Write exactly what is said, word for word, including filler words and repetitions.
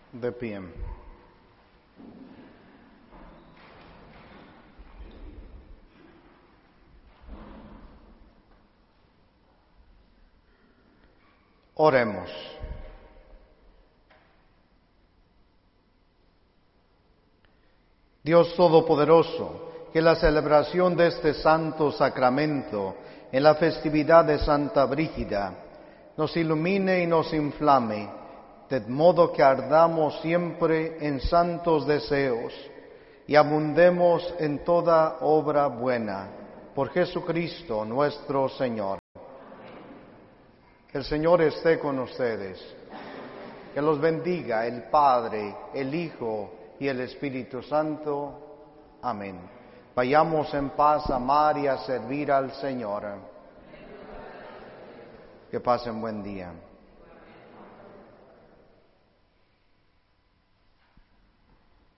De pie. Oremos. Dios Todopoderoso, que la celebración de este santo sacramento en la festividad de Santa Brígida nos ilumine y nos inflame, de modo que ardamos siempre en santos deseos y abundemos en toda obra buena, por Jesucristo nuestro Señor. Que el Señor esté con ustedes, que los bendiga el Padre, el Hijo y el Espíritu Santo. Amén. Vayamos en paz a amar y a servir al Señor. Que pasen buen día.